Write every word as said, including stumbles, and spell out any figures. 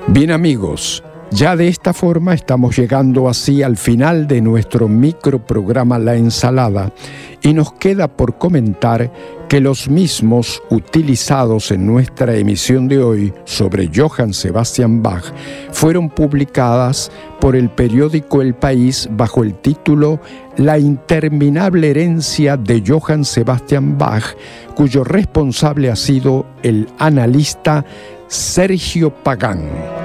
Bien amigos, ya de esta forma estamos llegando así al final de nuestro microprograma La Ensalada y nos queda por comentar que los mismos utilizados en nuestra emisión de hoy sobre Johann Sebastian Bach fueron publicadas por el periódico El País bajo el título La interminable herencia de Johann Sebastian Bach, cuyo responsable ha sido el analista Sergio Pagán.